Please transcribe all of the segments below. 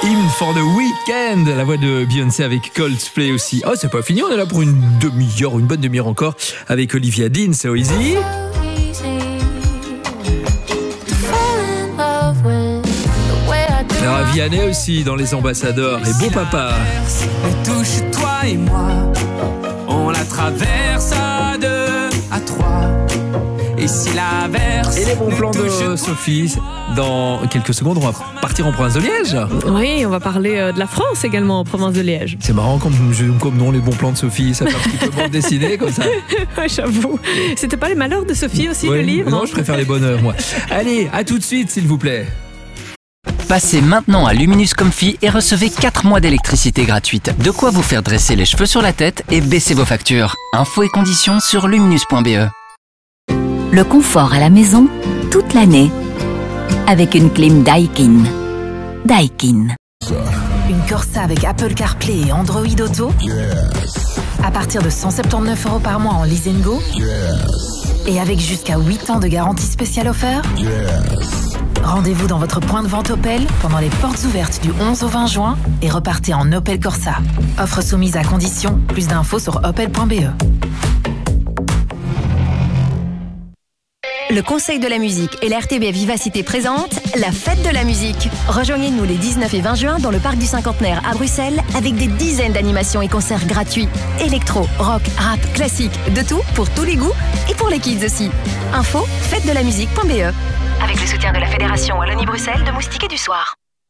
In for the Weekend, la voix de Beyoncé avec Coldplay aussi. Oh, c'est pas fini, on est là pour une demi-heure, une bonne demi-heure encore avec Olivia Dean, So Easy. Alors, Vianney aussi dans Les Ambassadeurs et Beau Papa. Elle touche toi et moi, on la traverse à deux, à trois. Et si la verse. Et les bons plans de Sophie. Dans quelques secondes, on va partir en province de Liège. Oui, on va parler de la France également en province de Liège. C'est marrant comme nom, les bons plans de Sophie. Ça fait un petit peu bande dessinée comme ça. Ouais, j'avoue. C'était pas les malheurs de Sophie aussi, le livre? Non, je préfère les bonheurs, moi. Allez, à tout de suite, s'il vous plaît. Passez maintenant à Luminous Comfy et recevez 4 mois d'électricité gratuite. De quoi vous faire dresser les cheveux sur la tête et baisser vos factures. Infos et conditions sur luminous.be. Le confort à la maison, toute l'année, avec une clim Daikin. Daikin. Une Corsa avec Apple CarPlay et Android Auto. À partir de 179 € par mois en Lease & Go. Et avec jusqu'à 8 ans de garantie spéciale offerte. Rendez-vous dans votre point de vente Opel pendant les portes ouvertes du 11 au 20 juin et repartez en Opel Corsa. Offre soumise à condition. Plus d'infos sur opel.be. Le Conseil de la musique et la RTBF Vivacité présentent la fête de la musique. Rejoignez-nous les 19 et 20 juin dans le parc du Cinquantenaire à Bruxelles avec des dizaines d'animations et concerts gratuits. Électro, rock, rap, classique, de tout pour tous les goûts et pour les kids aussi. Info fête-de-la-musique.be. Avec le soutien de la Fédération Wallonie-Bruxelles de Moustique et du Soir.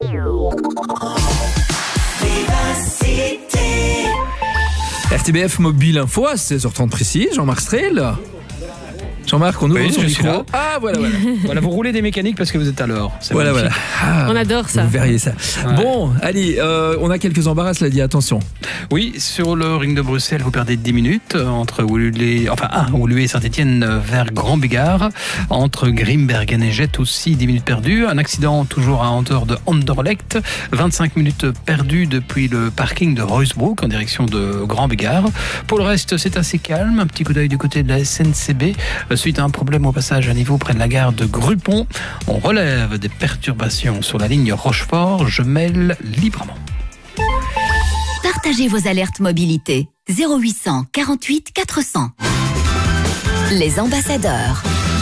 RTBF Mobile Info à 16h30 précis, Jean-Marc Strel. Jean-Marc, on ouvre son micro. Ah, voilà. Voilà, vous roulez des mécaniques parce que vous êtes à l'heure. Voilà. Ah, on adore ça. Vous verriez ça. Ouais. Bon, allez, on a quelques embarras, cela dit, attention. Oui, sur le ring de Bruxelles, vous perdez 10 minutes entre Woluwe et Saint-Etienne vers Grand Bigard. Entre Grimbergen et Jette aussi, 10 minutes perdues. Un accident toujours à hauteur de Anderlecht. 25 minutes perdues depuis le parking de Ruysbroek en direction de Grand Bigard. Pour le reste, c'est assez calme. Un petit coup d'œil du côté de la SNCB. Suite à un problème au passage à niveau près de la gare de Grupont, on relève des perturbations sur la ligne Rochefort. Je mêle librement. Partagez vos alertes mobilité. 0800 48 400. Les ambassadeurs.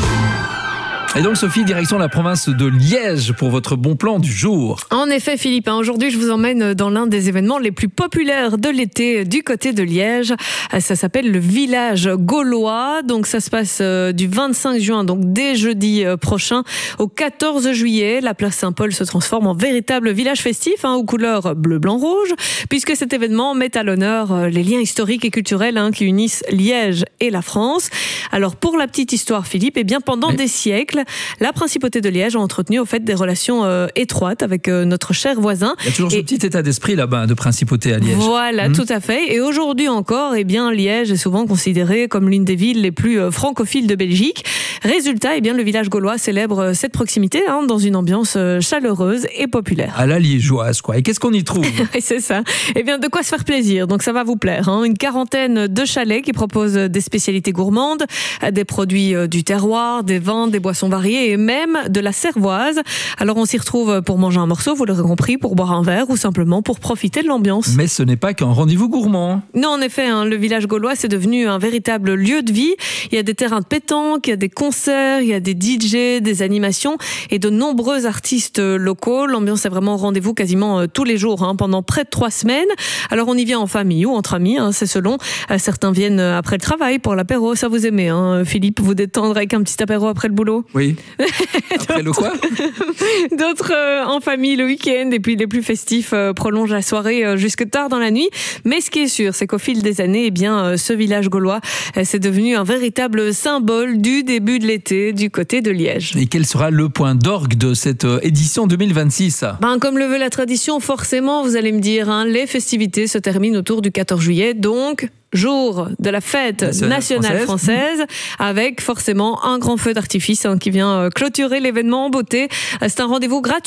Et donc, Sophie, direction la province de Liège pour votre bon plan du jour. En effet, Philippe, aujourd'hui, je vous emmène dans l'un des événements les plus populaires de l'été du côté de Liège. Ça s'appelle le village gaulois. Donc, ça se passe du 25 juin, donc dès jeudi prochain, au 14 juillet. La place Saint-Paul se transforme en véritable village festif, aux couleurs bleu, blanc, rouge, puisque cet événement met à l'honneur les liens historiques et culturels qui unissent Liège et la France. Alors, pour la petite histoire, Philippe, pendant des siècles, la principauté de Liège a entretenu au fait des relations étroites avec notre cher voisin. Il y a toujours ce petit état d'esprit là-bas de principauté à Liège. Voilà, tout à fait. Et aujourd'hui encore, Liège est souvent considérée comme l'une des villes les plus francophiles de Belgique. Résultat, le village gaulois célèbre cette proximité dans une ambiance chaleureuse et populaire. À la liégeoise, quoi. Et qu'est-ce qu'on y trouve? C'est ça. De quoi se faire plaisir. Donc ça va vous plaire. Une quarantaine de chalets qui proposent des spécialités gourmandes, des produits du terroir, des vins, des boissons variées et même de la cervoise. Alors on s'y retrouve pour manger un morceau, vous l'aurez compris, pour boire un verre ou simplement pour profiter de l'ambiance. Mais ce n'est pas qu'un rendez-vous gourmand. Non, en effet, le village gaulois c'est devenu un véritable lieu de vie. Il y a des terrains de pétanque, il y a des concerts, il y a des DJ, des animations et de nombreux artistes locaux. L'ambiance est vraiment au rendez-vous quasiment tous les jours, pendant près de 3 semaines. Alors on y vient en famille ou entre amis, c'est selon. Certains viennent après le travail pour l'apéro, ça vous aimez, Philippe, vous détendre avec un petit apéro après le boulot? Oui. Après le quoi? D'autres en famille le week-end et puis les plus festifs prolongent la soirée jusque tard dans la nuit. Mais ce qui est sûr, c'est qu'au fil des années, ce village gaulois, c'est devenu un véritable symbole du début de l'été du côté de Liège. Et quel sera le point d'orgue de cette édition 2026? Comme le veut la tradition, forcément, vous allez me dire, les festivités se terminent autour du 14 juillet, donc jour de la fête nationale française, avec forcément un grand feu d'artifice qui vient clôturer l'événement en beauté. C'est un rendez-vous gratuit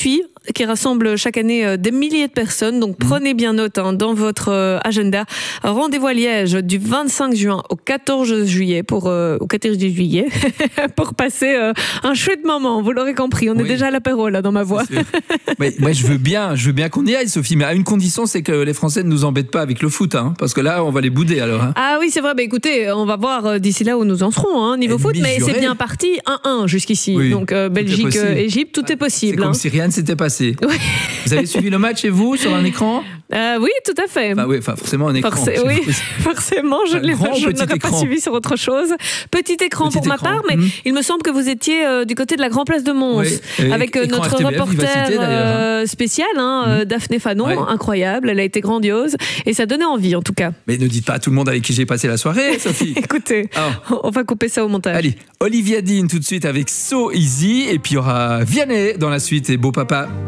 qui rassemble chaque année des milliers de personnes. Donc prenez bien note dans votre agenda. Rendez-vous à Liège du 25 juin au 14 juillet pour passer un chouette moment. Vous l'aurez compris, on est déjà à l'apéro là dans ma voix. Mais moi je veux bien qu'on y aille, Sophie, mais à une condition, c'est que les Français ne nous embêtent pas avec le foot, parce que là on va les bouder alors. Ah oui, c'est vrai. Écoutez, on va voir d'ici là où nous en serons niveau foot, mais c'est bien parti 1-1 jusqu'ici. Oui, donc Belgique, Égypte, tout est possible. C'est comme si rien ne s'était passé. Oui. Vous avez suivi le match chez vous sur un écran? Oui, tout à fait. Forcément un écran. Oui, forcément, je ne l'aurais pas suivi sur autre chose. Petit écran pour ma part, mais il me semble que vous étiez du côté de la Grand Place de Mons, avec notre RTBF, reporter spécial, Daphné Fanon, incroyable, elle a été grandiose, et ça donnait envie en tout cas. Mais ne dites pas à tout le monde avec qui j'ai passé la soirée, Sophie. Écoutez, on va couper ça au montage. Allez, Olivia Dean tout de suite avec So Easy, et puis il y aura Vianney dans la suite et Beau Papa.